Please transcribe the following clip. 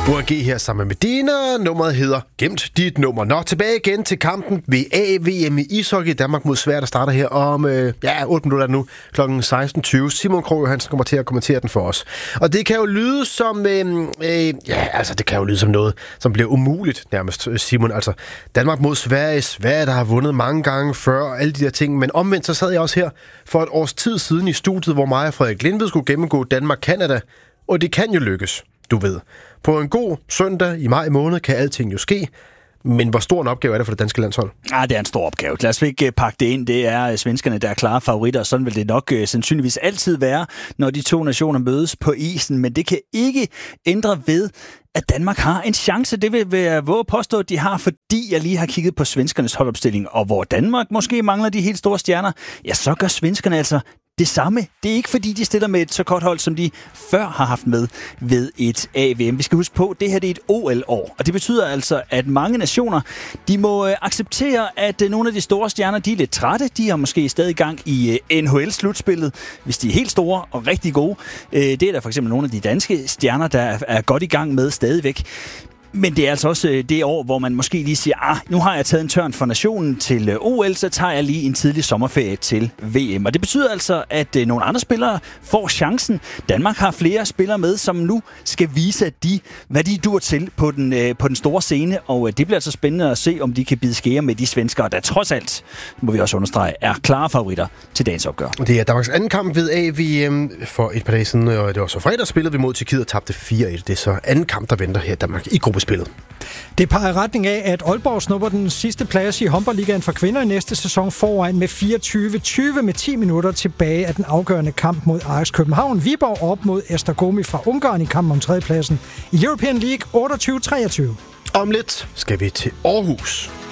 UNG her sammen med Medina. Nummeret hedder Gemt dit nummer. Nå, tilbage igen til kampen ved AVM i ishockey. Danmark mod Sverige, der starter her om 8 minutter nu, kl. 16.20. Simon Krog Johansen kommer til at kommentere den for os. Og det kan jo lyde som, det kan jo lyde som noget, som bliver umuligt nærmest, Simon. Altså, Danmark mod Sverige, Sverige, der har vundet mange gange før, og alle de der ting. Men omvendt, så sad jeg også her for et års tid siden i studiet, hvor mig og Frederik Lindved skulle gennemgå Danmark-Canada. Og det kan jo lykkes, du ved. På en god søndag i maj måned kan alting jo ske. Men hvor stor en opgave er det for det danske landshold? Det er en stor opgave. Lad os ikke pakke det ind. Det er svenskerne, der er klare favoritter, og sådan vil det nok sandsynligvis altid være, når de to nationer mødes på isen. Men det kan ikke ændre ved, at Danmark har en chance. Det vil jeg våge påstå, at de har, fordi jeg lige har kigget på svenskernes holdopstilling. Og hvor Danmark måske mangler de helt store stjerner, ja, så gør svenskerne altså det samme. Det er ikke fordi, de stiller med et så godt hold, som de før har haft med ved et AVM. Vi skal huske på, at det her det er et OL-år. Og det betyder altså, at mange nationer, de må acceptere, at nogle af de store stjerner, de er lidt trætte. De har måske stadig gang i NHL-slutspillet, hvis de er helt store og rigtig gode. Det er der for eksempel nogle af de danske stjerner, der er godt i gang med stadigvæk. Men det er altså også det år, hvor man måske lige siger, nu har jeg taget en tørn for nationen til OL, så tager jeg lige en tidlig sommerferie til VM. Og det betyder altså, at nogle andre spillere får chancen. Danmark har flere spillere med, som nu skal vise, hvad de dur til på den store scene. Og det bliver altså spændende at se, om de kan bide skære med de svenskere, der trods alt, må vi også understrege, er klare favoritter til dagens opgør. Det er Danmarks anden kamp ved AVM for et par dage siden, og det var så fredag, spillede vi mod Tjekkiet og tabte 4-1. Det er så anden kamp, der venter her i Danmark i gruppespillet. Det peger i retning af, at Aalborg snupper den sidste plads i håndboldligaen for kvinder i næste sæson foran med 24-20 med 10 minutter tilbage af den afgørende kamp mod Ajax København. Viborg op mod Esztergomi fra Ungarn i kampen om tredjepladsen i European League 28-23. Om lidt skal vi til Aarhus.